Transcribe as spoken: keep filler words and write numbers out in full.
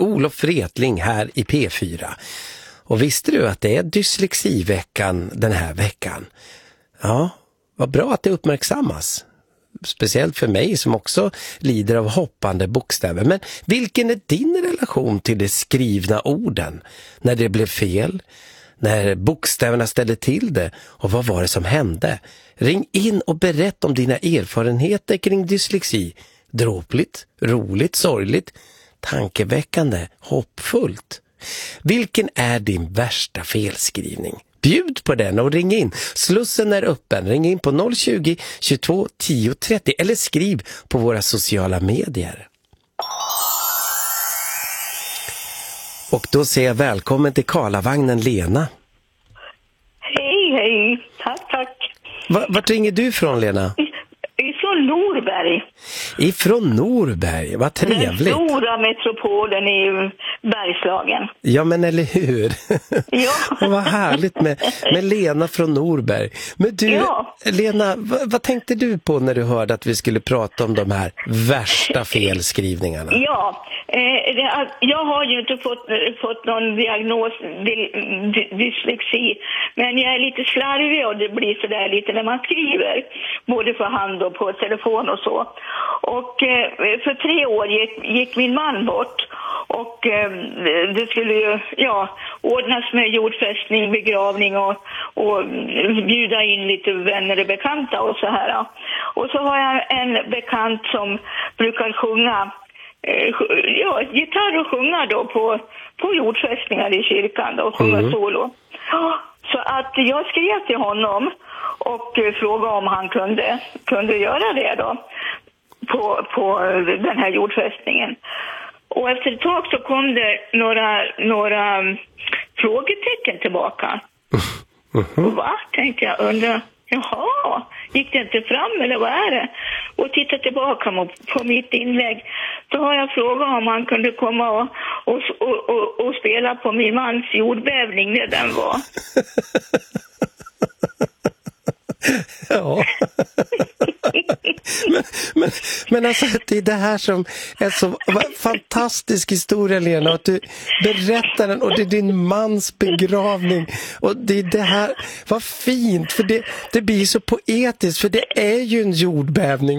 Olof Wretling här i P fyra. Och visste du att det är dyslexiveckan den här veckan? Ja, vad bra att det uppmärksammas. Speciellt för mig som också lider av hoppande bokstäver. Men vilken är din relation till de skrivna orden? När det blev fel? När bokstäverna ställde till det? Och vad var det som hände? Ring in och berätta om dina erfarenheter kring dyslexi. Dråpligt, roligt, sorgligt, tankeväckande, hoppfullt. Vilken är din värsta felskrivning? Bjud på den och ring in. Slussen är öppen. Ring in på noll tjugo, tjugotvå, tio, trettio eller skriv på våra sociala medier. Och då säger jag välkommen till Karlavagnen, Lena. Hej, hej. Tack, tack. Va, vart ringer du från, Lena? I, ifrån Norberg. Ifrån Norberg, vad trevligt. Den stora metropolen i Bergslagen. Ja, men eller hur? Ja. Vad härligt med, med Lena från Norberg. Men du, ja. Lena, vad, vad tänkte du på när du hörde att vi skulle prata om de här värsta felskrivningarna? Ja, eh, det, jag har ju inte fått, fått någon diagnos dy, dy, dyslexi. Men jag är lite slarvig och det blir så där lite när man skriver. Både för hand och på telefon och så. Och eh, för tre år gick, gick min man bort. Och eh, det skulle ju ja, ordnas med jordfästning, begravning och, och bjuda in lite vänner och bekanta och så här. Och så har jag en bekant som brukar sjunga, eh, ja, gitarr och sjunga då på, på jordfästningar i kyrkan då, och sjunga mm. solo. Så att jag skrev till honom och frågade om han kunde, kunde göra det då på, på den här jordfästningen. Och efter ett tag så kom det några, några frågetecken tillbaka. Mm-hmm. Och va? Tänkte jag, undrar, jaha, gick det inte fram eller vad är det? Och titta tillbaka på mitt inlägg. Då har jag frågat om han kunde komma och, och, och, och, och spela på min mans jordbävning när den var. Ja. men, men, men alltså det är det här som är så fantastisk historia, Lena, att du berättar den och det är din mans begravning och det är det här, vad fint, för det, det blir så poetiskt, för det är ju en jordbävning